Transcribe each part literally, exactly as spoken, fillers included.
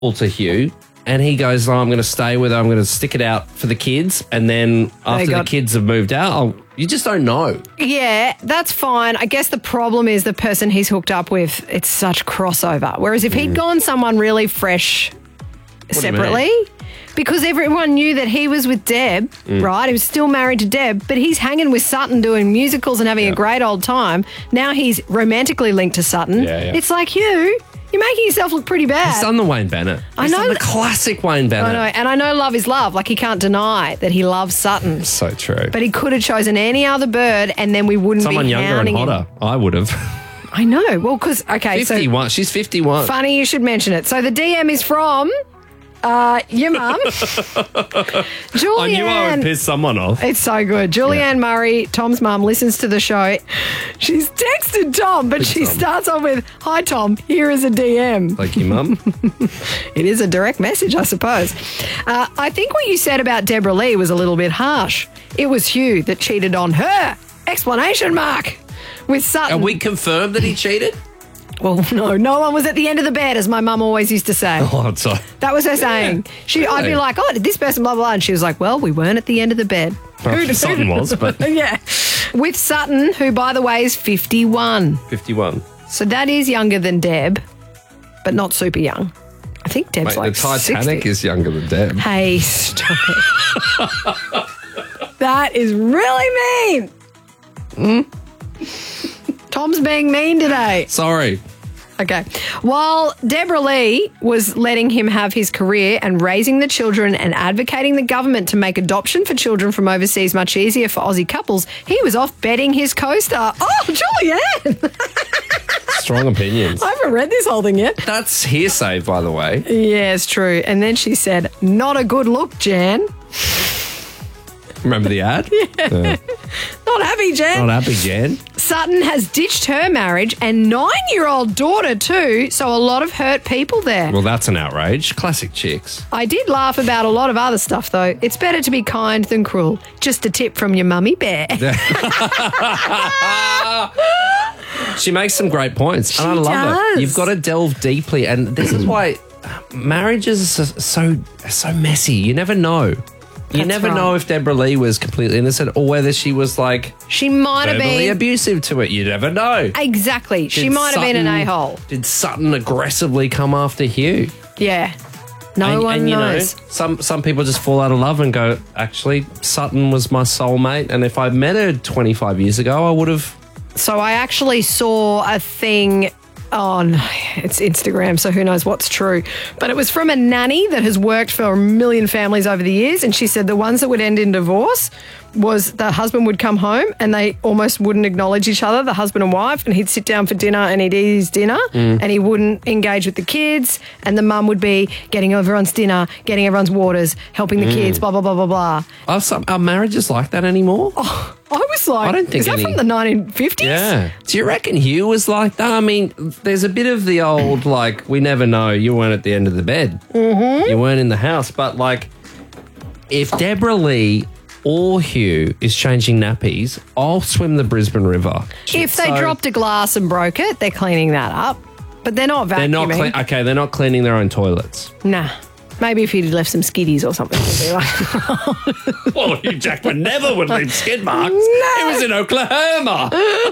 to Hugh. And he goes, oh, I'm going to stay with her. I'm going to stick it out for the kids. And then after got- the kids have moved out, I'll, you just don't know. Yeah, that's fine. I guess the problem is the person he's hooked up with, it's such crossover. Whereas if he'd gone someone really fresh do you separately, mean? because everyone knew that he was with Deb, right? He was still married to Deb, but he's hanging with Sutton doing musicals and having a great old time. Now he's romantically linked to Sutton. Yeah, yeah. It's like, Hugh, you're making yourself look pretty bad. He's done the Wayne Bennett. I He's know done the that- classic Wayne Bennett. I know, and I know love is love. Like, he can't deny that he loves Sutton. So true. But he could have chosen any other bird and then we wouldn't Someone be younger and hounding him. hotter. I would have. I know. Well, because, okay, so fifty-one. She's fifty-one. funny you should mention it. So the D M is from uh, your mum, I Julianne. knew I would piss someone off. It's so good. Julianne Murray, Tom's mum, listens to the show. She's texted Tom, but Big she Tom. starts off with, hi, Tom, here is a D M. Like your mum. It is a direct message, I suppose. Uh, I think what you said about Deborah Lee was a little bit harsh. It was Hugh that cheated on her. Explanation mark. With Sutton. And we confirmed that he cheated? Well, no, no one was at the end of the bed, as my mum always used to say. Oh, I'm sorry. That was her saying. She, I'd be Really? like, oh, did this person blah, blah, blah. And she was like, well, we weren't at the end of the bed. Well, Sutton was, but Yeah. With Sutton, who, by the way, is fifty-one. fifty-one. So that is younger than Deb, but not super young. I think Deb's Mate, like the Titanic sixty. is younger than Deb. Hey, stop it. That is really mean. Hmm? Tom's being mean today. Sorry. Okay. While Deborah Lee was letting him have his career and raising the children and advocating the government to make adoption for children from overseas much easier for Aussie couples, he was off betting his co-star. Oh, Julianne! Strong opinions. I haven't read this whole thing yet. That's hearsay, by the way. Yeah, it's true. And then she said, not a good look, Jan. Remember the ad? Yeah. Not happy, Jan. Not happy, Jan. Sutton has ditched her marriage and nine-year-old daughter too, so a lot of hurt people there. Well, that's an outrage. Classic chicks. I did laugh about a lot of other stuff, though. It's better to be kind than cruel. Just a tip from your mummy bear. She makes some great points, and I She love does. it. You've got to delve deeply, and this is why marriages are so so, so messy. You never know. You That's never right. know if Deborah Lee was completely innocent or whether she was like She might have verbally been... abusive to it. You never know. Exactly. She Did might have been an Sutton- a-hole. Did Sutton aggressively come after Hugh? Yeah. No and, one and, you knows. know, some some people just fall out of love and go, actually, Sutton was my soulmate, and if I met her twenty-five years ago, I would have. So I actually saw a thing on, it's Instagram, so who knows what's true. But it was from a nanny that has worked for a million families over the years, and she said the ones that would end in divorce was the husband would come home and they almost wouldn't acknowledge each other, the husband and wife, and he'd sit down for dinner and he'd eat his dinner and he wouldn't engage with the kids, and the mum would be getting everyone's dinner, getting everyone's waters, helping the kids, blah, blah, blah, blah, blah. Are, some, are marriages like that anymore? I was like, I don't think is that any- from the nineteen fifties? Yeah. Do you reckon Hugh was like that? I mean, there's a bit of the old, like, we never know, you weren't at the end of the bed. Mm-hmm. You weren't in the house. But, like, if Deborah Lee or Hugh is changing nappies, I'll swim the Brisbane River. If they So- dropped a glass and broke it, they're cleaning that up. But they're not vacuuming. They're not clean. Okay, they're not cleaning their own toilets. Nah. Maybe if he'd left some skiddies or something. It'd be like, Well, Hugh Jackman never would leave skid marks. He was in Oklahoma.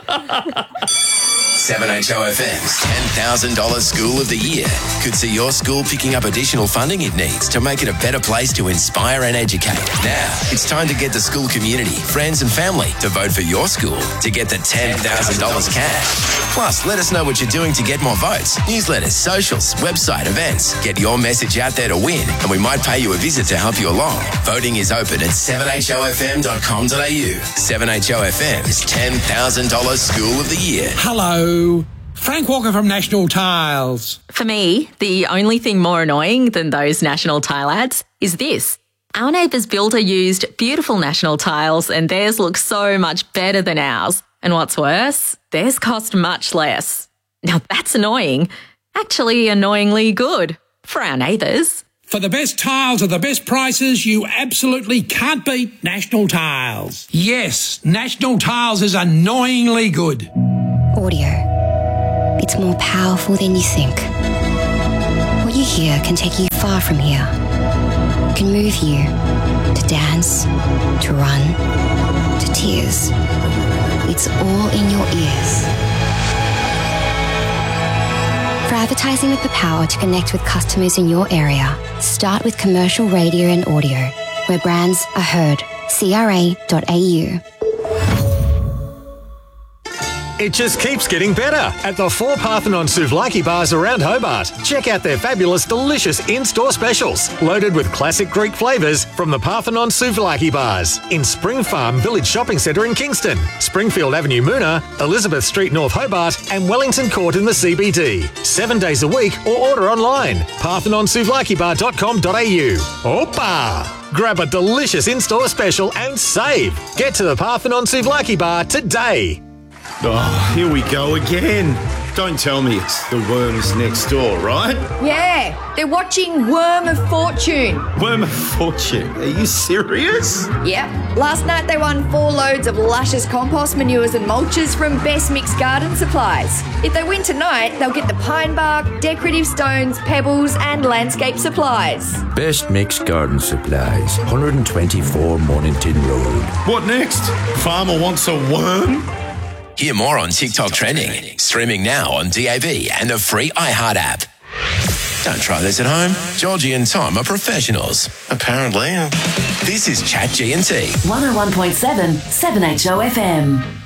seven H O F M's ten thousand dollars School of the Year could see your school picking up additional funding it needs to make it a better place to inspire and educate. Now, it's time to get the school community, friends and family to vote for your school to get the ten thousand dollars cash. Plus, let us know what you're doing to get more votes. Newsletters, socials, website, events. Get your message out there to win, and we might pay you a visit to help you along. Voting is open at seven H O F M dot com dot A U. seven H O F M's ten thousand dollars School of the Year. Hello. Frank Walker from National Tiles. For me, the only thing more annoying than those National Tile ads is this. Our neighbour's builder used beautiful National Tiles and theirs looks so much better than ours. And what's worse, theirs cost much less. Now that's annoying. Actually annoyingly good for our neighbours. For the best tiles at the best prices, you absolutely can't beat National Tiles. Yes, National Tiles is annoyingly good. Audio. It's more powerful than you think. What you hear can take you far from here. It can move you to dance, to run, to tears. It's all in your ears. For advertising with the power to connect with customers in your area, start with commercial radio and audio, where brands are heard. C R A dot A U. It just keeps getting better at the four Parthenon Souvlaki bars around Hobart. Check out their fabulous, delicious in-store specials, loaded with classic Greek flavours from the Parthenon Souvlaki bars in Spring Farm Village Shopping Centre in Kingston, Springfield Avenue Moona, Elizabeth Street North Hobart and Wellington Court in the C B D. Seven days a week or order online. parthenon souvlaki bar dot com dot a u. Opa! Grab a delicious in-store special and save. Get to the Parthenon Souvlaki bar today. Oh, here we go again. Don't tell me it's the worms next door, right? Yeah, they're watching Worm of Fortune. Worm of Fortune? Are you serious? Yep. Last night they won four loads of luscious compost manures and mulches from Best Mixed Garden Supplies. If they win tonight, they'll get the pine bark, decorative stones, pebbles and landscape supplies. Best Mixed Garden Supplies, one twenty-four Mornington Road. What next? Farmer wants a worm? Hear more on TikTok Trending. Streaming now on D A B and the free iHeart app. Don't try this at home. Georgie and Tom are professionals, apparently. This is Chat G and T. one oh one point seven, seven H O F M.